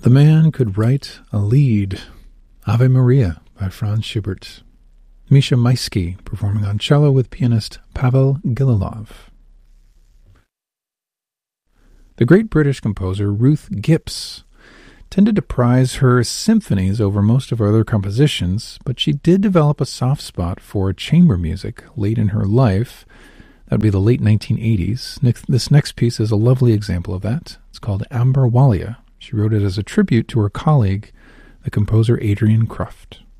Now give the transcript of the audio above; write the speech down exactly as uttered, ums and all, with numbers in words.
The man could write a lied. Ave Maria by Franz Schubert. Misha Maisky performing on cello with pianist Pavel Gililov. The great British composer Ruth Gips tended to prize her symphonies over most of her other compositions, but she did develop a soft spot for chamber music late in her life. That would be the late nineteen eighties. This next piece is a lovely example of that. It's called Amberwalia. She wrote it as a tribute to her colleague, the composer Adrian Kruft.